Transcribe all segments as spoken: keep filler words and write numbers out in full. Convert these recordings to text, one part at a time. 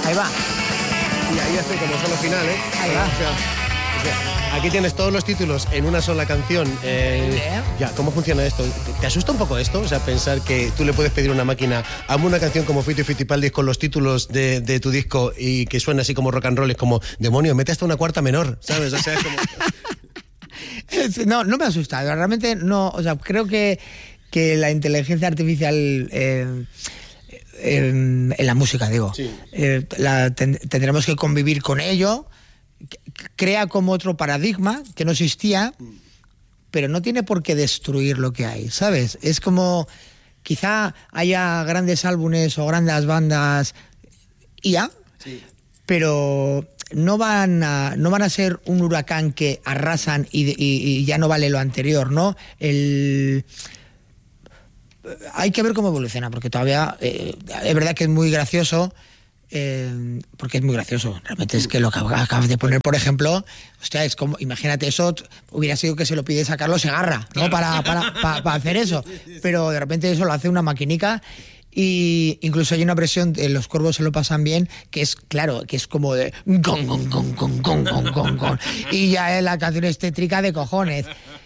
Ahí va. Y ahí hace como solo final, ¿eh? Ahí va. O sea, o sea, aquí tienes todos los títulos en una sola canción. Eh, ya, ¿cómo funciona esto? ¿Te, ¿Te asusta un poco esto? O sea, pensar que tú le puedes pedir a una máquina, hazme una canción como Fito y Fitipaldi con los títulos de, de tu disco y que suena así como rock and roll, es como, demonio, mete hasta una cuarta menor, ¿sabes? O sea, es como... No, no me asusta, realmente no, o sea, creo que, que la inteligencia artificial eh, eh, en la música, digo, sí. eh, la ten, tendremos que convivir con ello, crea como otro paradigma que no existía, pero no tiene por qué destruir lo que hay, ¿sabes? Es como, quizá haya grandes álbumes o grandes bandas y ya, sí. pero... no van a no van a ser un huracán que arrasan y, y, y ya no vale lo anterior, ¿no? El hay que ver cómo evoluciona, porque todavía eh, es verdad que es muy gracioso, eh, porque es muy gracioso. Realmente es que lo que acabas de poner, por ejemplo, hostia, es como, imagínate, eso hubiera sido que se lo pides a Carlos Segarra, ¿no? Para, para, para, para hacer eso, pero de repente eso lo hace una maquinica. Y incluso hay una versión de Los Cuervos se lo pasan bien, que es, claro, que es como de gong, gong, gong, gong, gong, gong, gong, gong. Y ya es la canción es tétrica de cojones.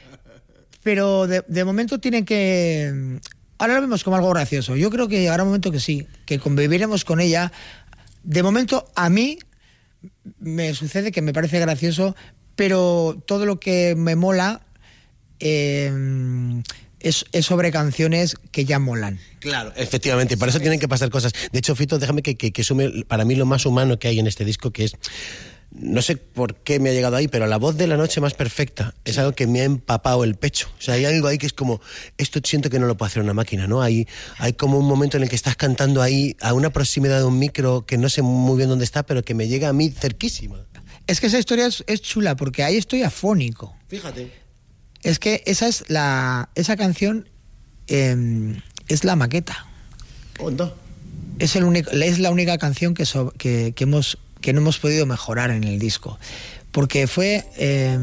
Pero de, de momento tienen que... Ahora lo vemos como algo gracioso. Yo creo que llegará un momento que sí, que conviviremos con ella. De momento, a mí me sucede que me parece gracioso, pero todo lo que me mola... Eh, Es, es sobre canciones que ya molan. Claro, efectivamente, para eso tienen que pasar cosas. De hecho, Fito, déjame que, que, que sume para mí lo más humano que hay en este disco, que es, no sé por qué me ha llegado ahí, pero la voz de La Noche Más Perfecta es algo que me ha empapado el pecho. O sea, hay algo ahí que es como, esto siento que no lo puede hacer una máquina, ¿no? Hay, hay como un momento en el que estás cantando ahí a una proximidad de un micro que no sé muy bien dónde está, pero que me llega a mí cerquísima. Es que esa historia es, es chula, porque ahí estoy afónico. Fíjate. Es que esa es la esa canción eh, es la maqueta. ¿Cuándo? Es el único, es la única canción que, so, que que hemos que no hemos podido mejorar en el disco, porque fue eh,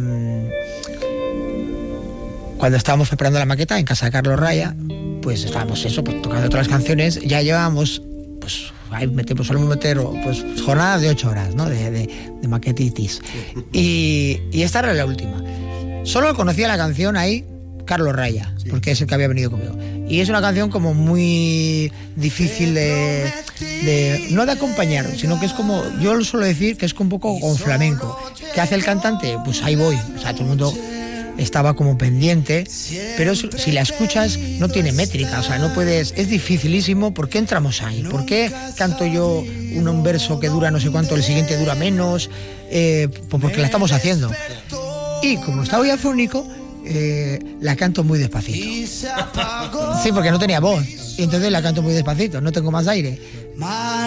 cuando estábamos preparando la maqueta en casa de Carlos Raya, pues estábamos eso, pues tocando otras canciones, ya llevábamos, pues ahí metemos, solemos meter pues jornadas de ocho horas, ¿no? De, de, de maquetitis. Y, y esta era la última. Solo conocía la canción ahí Carlos Raya, sí. porque es el que había venido conmigo. Y es una canción como muy difícil de, de... no de acompañar, sino que es como... Yo lo suelo decir que es un poco con flamenco. ¿Qué hace el cantante? Pues ahí voy. O sea, todo el mundo estaba como pendiente, pero si la escuchas no tiene métrica, o sea, no puedes... Es dificilísimo. ¿Por qué entramos ahí? ¿Por qué canto yo un, un verso que dura no sé cuánto, el siguiente dura menos? Eh, pues porque la estamos haciendo. Y como estaba ya afónico, eh, la canto muy despacito. Sí, porque no tenía voz. Y entonces la canto muy despacito, no tengo más aire.